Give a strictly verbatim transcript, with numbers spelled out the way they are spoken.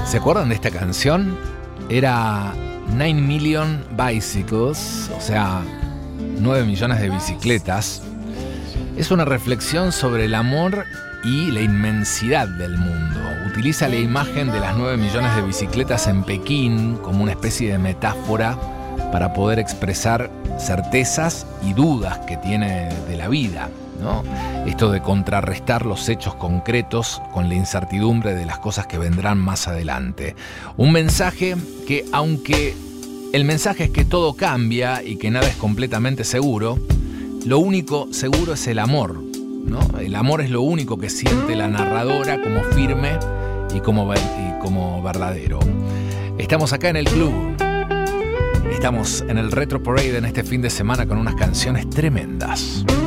¿Se acuerdan de esta canción? Era Nine Million Bicycles, o sea, nueve millones de bicicletas. Es una reflexión sobre el amor y la inmensidad del mundo. Utiliza la imagen de las nueve millones de bicicletas en Pekín como una especie de metáfora para poder expresar certezas y dudas que tiene de la vida, ¿no? Esto de contrarrestar los hechos concretos con la incertidumbre de las cosas que vendrán más adelante. Un mensaje que, aunque el mensaje es que todo cambia y que nada es completamente seguro, lo único seguro es el amor, ¿no? El amor es lo único que siente la narradora como firme y como, y como verdadero. Estamos acá en el club. Estamos en el Retro Parade en este fin de semana con unas canciones tremendas.